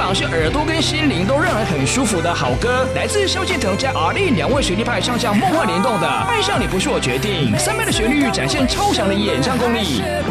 场是耳朵跟心灵都让人很舒服的好歌，来自萧敬腾加R.Lin 两位实力派唱将梦幻联动的《爱上你不是我决定》，3倍的旋律展现超强的演唱功力。